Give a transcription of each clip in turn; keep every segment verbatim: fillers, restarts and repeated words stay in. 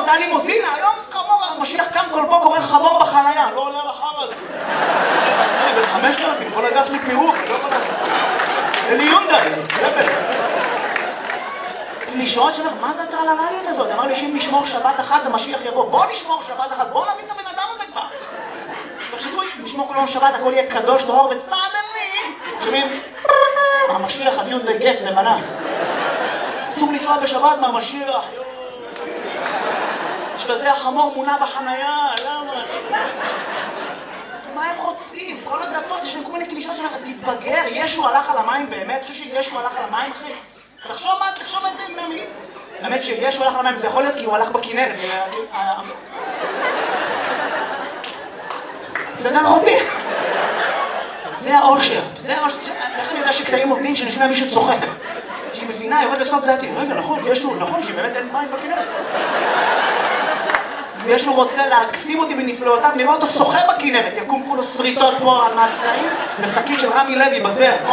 זה הלימוזינה, היום חמור, המשיח קם כל פה קורא חמור בחנייה, לא עולה לחם הזה. אני בן חמשת אלפים, כל הגב שלי פירוק, אני לא יכול לדעת. אלי יונדאי, סבל. קלישאות שלך, מה זה הטרללליות הזאת? אמר לי שאם נשמור שבת אחת, המשיח יבוא. בוא נשמור שבת אחת, בוא נביא את הבן אדם הזה כבר. תחשבו, נשמור כולנו שבת, הכל יהיה קדוש, טהור וסדני. שומעים? המשיח, הדיונדאי גץ, לבנה. אסור לנסוע בשבת מהמשיח. יש בזה החמור מונה בחנייה, למה? מה הם רוצים? כל הדתות, יש להם כל מיני קלישות שלך, תתבגר, ישו הלך על המים באמת? חושב שישו הלך על המים, אחי? תחשוב מה, תחשוב איזה מהמילים. האמת שישו הלך על המים, זה יכול להיות כי הוא הלך בכנרת. זה דרך אותי. זה האושר, זה האושר. איך אני יודע שקטעים עובדים שנשמע מישהו צוחק? שהיא מבינה, יורד לסוף דעתי. רגע, נכון, ישו, נכון, כי באמת אין מים בכנרת. וישו רוצה להקסים אותי בנפלאותיו, נראה אותו שוחה בכנרת, יקום כולו שריטות פה על מהסלעים, ושקית של רמי לוי בזר, פה.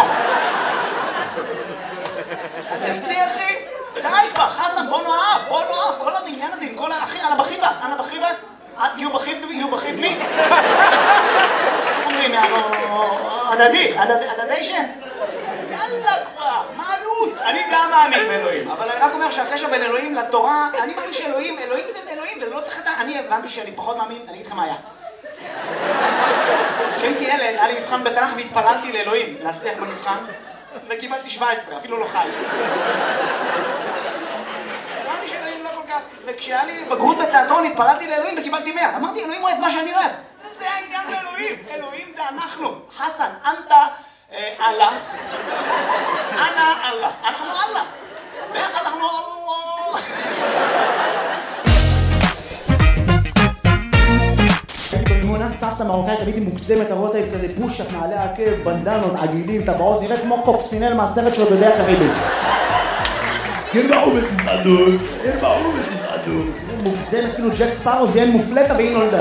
אתה איתי, אחי? די כבר, חסן, בוא נאהב, בוא נאהב, כל העניין הזה עם כל האחי, אנא בחיבה, אנא בחיבה, יהיו בחיב בי, יהיו בחיב בי. איך אומרים, יאללה, הדדי, הדדיישן? יאללה כבר, מה הלו"ז? אני גם מאמין באלוהים, אבל אני רק אומר שהקשר בין אלוהים לתורה, אני מאמין שאלוהים, אלוהים זה אלוהים, ולא צריך את ה... אני הבנתי שאני פחות מאמין, אני אגיד לכם מה היה. כשהייתי ילד, היה לי מבחן בתנ"ך והתפללתי לאלוהים, להצליח במבחן, וקיבלתי שבע עשרה, אפילו לא חי. אז הבנתי שאלוהים לא כל כך, וכשהיה לי בגרות בתיאטרון התפללתי לאלוהים וקיבלתי מאה. אמרתי, אלוהים אוהב מה שאני אוהב. זה העניין לאלוהים, אלוהים זה אנחנו. חסן, אנטה, אללה. אנא אללה. אנחנו אללה. ביחד אנחנו אללה. הייתי במימונה, סבתא מרוקאית, הייתי מוקסמת, הרואות היית כזה פושק, נעלי עקב, בנדנות, עגילים, טבעות, נראית כמו קוקסינל מהסרט של דודי הקריביים. הם באו בתזעדות, הם באו בתזעדות. מוקסמת, כאילו ג'ק ספארו זיין מופלטה והיא נולדה.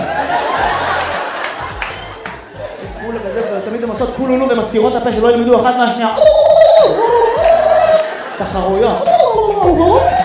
כולה כזה, ותמיד הם עושות כולונו ומסתירות הפה שלא ילמדו אחת מהשנייה. תחרויות.